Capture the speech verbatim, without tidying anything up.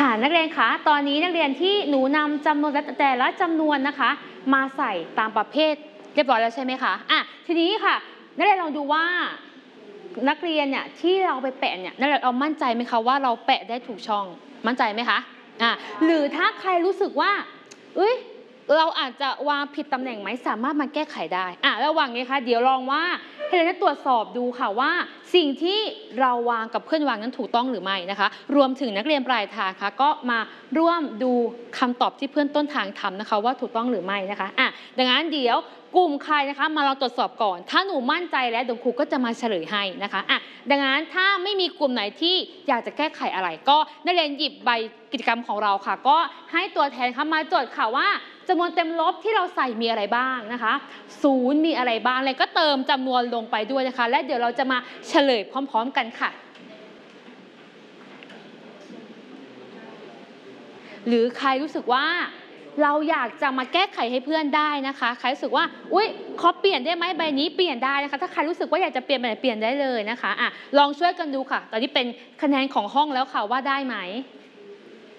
ค่ะนักเรียนคะตอนนี้นักเรียนที่หนูนำจำนวนแต่ละจำนวนนะคะมาใส่ตามประเภทเรียบร้อยแล้วใช่ไหมคะอ่ะทีนี้ค่ะนักเรียนลองดูว่านักเรียนเนี่ยที่เราไปแปะเนี่ยนักเรียนเอามั่นใจไหมคะว่าเราแปะได้ถูกช่องมั่นใจไหมคะอ่ะหรือถ้าใครรู้สึกว่าเอ้ยเราอาจจะวางผิดตำแหน่งไหมสามารถมาแก้ไขได้อ่ะระหว่างนี้คะเดี๋ยวลองว่าให้เราได้ตรวจสอบดูค่ะว่าสิ่งที่เราวางกับเพื่อนวางนั้นถูกต้องหรือไม่นะคะรวมถึงนักเรียนปลายทางค่ะก็มาร่วมดูคำตอบที่เพื่อนต้นทางทำนะคะว่าถูกต้องหรือไม่นะคะอ่ะดังนั้นเดี๋ยวกลุ่มใครนะคะมาลองตรวจสอบก่อนถ้าหนูมั่นใจแล้วเดี๋ยวครูก็จะมาเฉลยให้นะคะอ่ะดังนั้นถ้าไม่มีกลุ่มไหนที่อยากจะแก้ไขอะไรก็นักเรียนหยิบใบกิจกรรมของเราค่ะก็ให้ตัวแทนเข้ามาจดค่ะว่าจำนวนเต็มลบที่เราใส่มีอะไรบ้างนะคะศูนย์มีอะไรบ้างอะไรก็เติมจำนวนลงไปด้วยนะคะและเดี๋ยวเราจะมาเฉลยพร้อมๆกันค่ะหรือใครรู้สึกว่าเราอยากจะมาแก้ไขให้เพื่อนได้นะคะใครรู้สึกว่าอุ๊ยขอเปลี่ยนได้ไหมใบนี้เปลี่ยนได้นะคะถ้าใครรู้สึกว่าอยากจะเปลี่ยนไปไหนเปลี่ยนได้เลยนะคะอ่ะลองช่วยกันดูค่ะตอนนี้เป็นคะแนนของห้องแล้วค่ะว่าได้ไหม